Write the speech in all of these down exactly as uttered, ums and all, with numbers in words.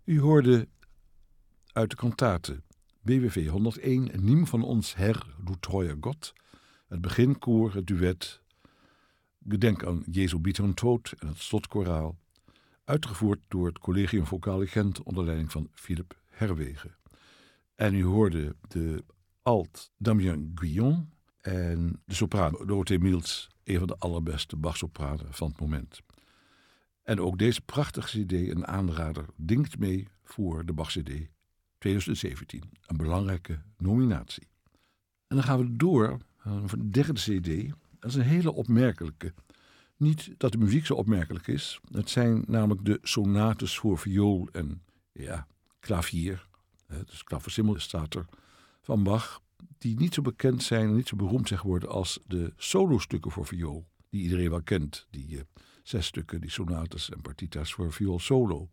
U hoorde uit de kantate B W V honderdéén, Nimm van ons Herr, du treuer Gott, het beginkoor, het duet, Gedenk aan Jesu bitteren Tod en het slotkoraal, uitgevoerd door het Collegium Vocale Gent onder leiding van Philip Herwegen. En u hoorde de alt Damien Guillon en de sopraan Dorothee Miels, een van de allerbeste Bach-sopranen van het moment. En ook deze prachtige cd, een aanrader, dingt mee voor de Bach-C D twintig zeventien. Een belangrijke nominatie. En dan gaan we door naar de derde cd. Dat is een hele opmerkelijke. Niet dat de muziek zo opmerkelijk is. Het zijn namelijk de sonates voor viool en ja, klavier. Dus klaversymbol staat er van Bach. Die niet zo bekend zijn en niet zo beroemd zijn geworden als de solostukken voor viool. Die iedereen wel kent. Die uh, zes stukken, die sonates en partita's voor viool solo.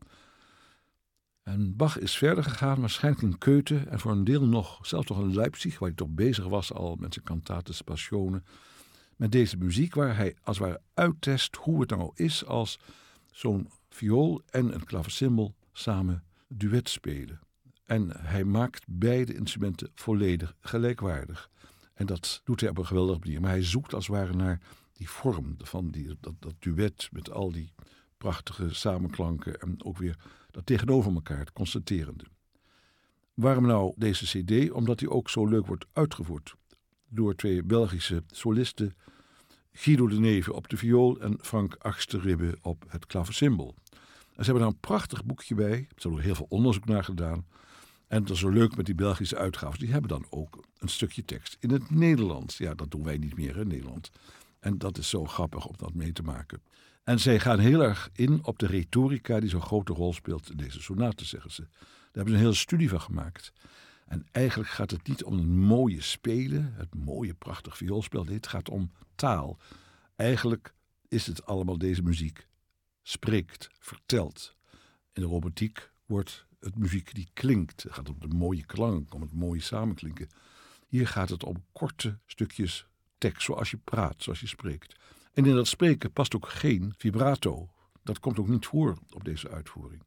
En Bach is verder gegaan, waarschijnlijk in Köthen en voor een deel nog, zelfs nog in Leipzig, waar hij toch bezig was al met zijn cantates passionen. Met deze muziek waar hij als het ware uittest hoe het nou is als zo'n viool en een klaversymbol samen duet spelen. En hij maakt beide instrumenten volledig gelijkwaardig. En dat doet hij op een geweldige manier. Maar hij zoekt als het ware naar die vorm van die, dat, dat duet met al die prachtige samenklanken en ook weer dat tegenover elkaar, het constaterende. Waarom nou deze cd? Omdat hij ook zo leuk wordt uitgevoerd door twee Belgische solisten, Guido de Neve op de viool en Frank Achsterribbe op het klaversymbol. En ze hebben daar een prachtig boekje bij. Ze hebben er heel veel onderzoek naar gedaan. En dat is zo leuk met die Belgische uitgaven. Die hebben dan ook een stukje tekst in het Nederlands. Ja, dat doen wij niet meer in Nederland. En dat is zo grappig om dat mee te maken. En zij gaan heel erg in op de retorica die zo'n grote rol speelt in deze sonaten, zeggen ze. Daar hebben ze een hele studie van gemaakt. En eigenlijk gaat het niet om een mooie spelen, het mooie, prachtig vioolspel. Nee, het gaat om taal. Eigenlijk is het allemaal deze muziek. Spreekt, vertelt. In de romantiek wordt het muziek die klinkt. Het gaat om de mooie klank, om het mooie samenklinken. Hier gaat het om korte stukjes tekst, zoals je praat, zoals je spreekt. En in dat spreken past ook geen vibrato. Dat komt ook niet voor op deze uitvoering.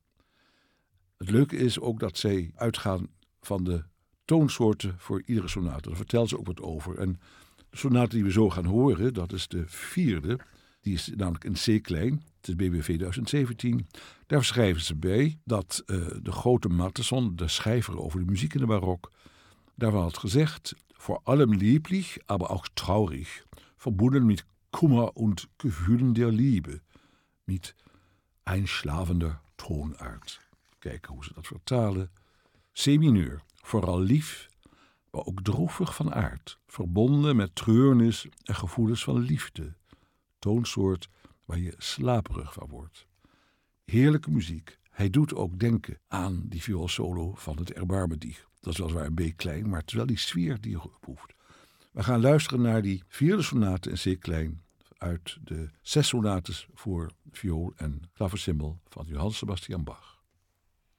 Het leuke is ook dat zij uitgaan van de toonsoorten voor iedere sonate. Daar vertellen ze ook wat over. En de sonate die we zo gaan horen, dat is de vierde. Die is namelijk in C-klein. Het is B W V twintig zeventien. Daar schrijven ze bij dat uh, de grote Mattheson, de schrijver over de muziek in de barok, daarvan had gezegd: voor allem lieblich, aber auch traurig, verbunden met Kummer und Gefühlen der Liebe, met einschlafender Tonart. Kijken hoe ze dat vertalen. C-mineur, vooral lief, maar ook droevig van aard, verbonden met treurnis en gevoelens van liefde. Toonsoort waar je slaperig van wordt. Heerlijke muziek. Hij doet ook denken aan die vioolsolo van het Erbarme dich. Dat is weliswaar een B-klein, maar het is wel die sfeer die je proeft. We gaan luisteren naar die vierde sonate in C-klein uit de zes sonates voor viool en klaversymbol van Johann Sebastian Bach.